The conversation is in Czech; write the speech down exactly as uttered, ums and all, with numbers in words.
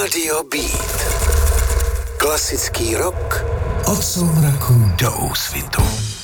Radio Beat. Klasický rock od soumraku do úsvitu.